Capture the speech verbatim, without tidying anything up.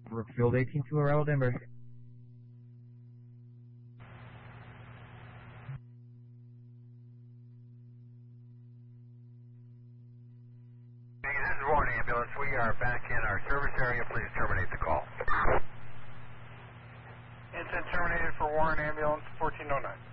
Brookfield eighteen two, arrival Denver. This is Warren Ambulance. We are back in our service area. Please terminate the call. Incident terminated for Warren Ambulance fourteen oh nine.